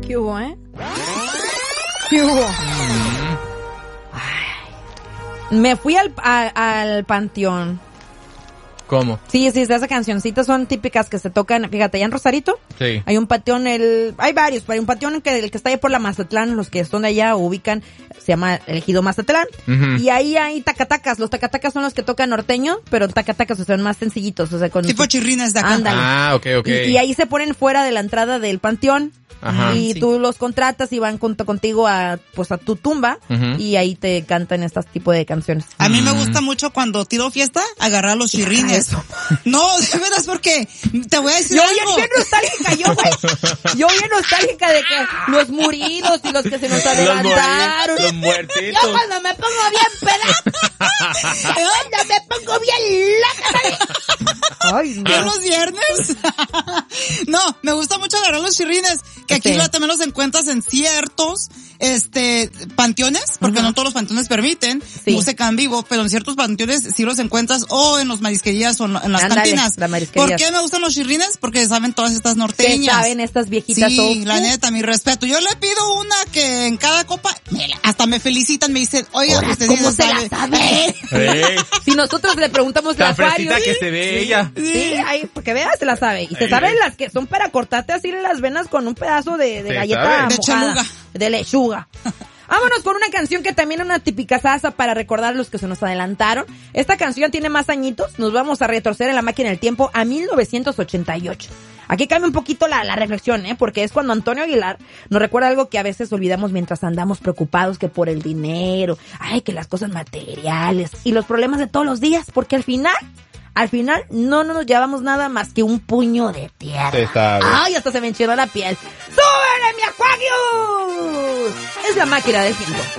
¿Qué hubo, ¿Qué hubo? Ay. Me fui al panteón. ¿Cómo? Sí, esas cancioncitas son típicas que se tocan, fíjate, allá en Rosarito. Sí. Hay un panteón, hay varios, pero hay un panteón el que está allá por la Mazatlán, los que son de allá ubican, se llama el Ejido Mazatlán. Uh-huh. Y ahí hay tacatacas, los tacatacas son los que tocan norteño, pero tacatacas, o sea, son más sencillitos, o sea, con... Tipo chirrines de acá. Ándale. Ok. Y ahí se ponen fuera de la entrada del panteón. Ajá, y tú los contratas y van contigo a tu tumba, uh-huh, y ahí te cantan este tipo de canciones. A mí me gusta mucho cuando tiro fiesta agarrar los chirrines. No, de veras, porque te voy a decir algo. Yo bien nostálgica, yo bien nostálgica de que los muridos y los que se nos adelantaron. Los muertitos. Yo cuando me pongo bien pedazos, cuando me pongo bien loca. Ay, no. ¿Los viernes? No, me gusta mucho agarrar los chirrines. Que aquí también los encuentras en ciertos panteones, porque uh-huh, no todos los panteones permiten música en vivo, pero en ciertos panteones sí los encuentras, o en las marisquerías o en las cantinas. ¿Por qué me gustan los chirrines? Porque saben todas estas norteñas. ¿Qué saben estas viejitas? Sí, la neta, mi respeto. Yo le pido una que en cada copa, hasta me felicitan, me dicen, oiga, usted ¿cómo se la sabe? Si nosotros le preguntamos la acuario. que se ve ella. Sí, ahí, porque veas, se la sabe. Y se saben las que son para cortarte así las venas con un pedazo de galleta mojada. De lechuga. Vámonos con una canción que también es una típica salsa para recordar a los que se nos adelantaron. Esta canción tiene más añitos. Nos vamos a retroceder en la máquina del tiempo a 1988. Aquí cambia un poquito la reflexión, porque es cuando Antonio Aguilar nos recuerda algo que a veces olvidamos mientras andamos preocupados, que por el dinero, que las cosas materiales y los problemas de todos los días, porque al final no nos llevamos nada más que un puño de tierra. Ay, hasta se me enchinó la piel. ¡Súbele, mi Aquarius! Es la máquina del tiempo.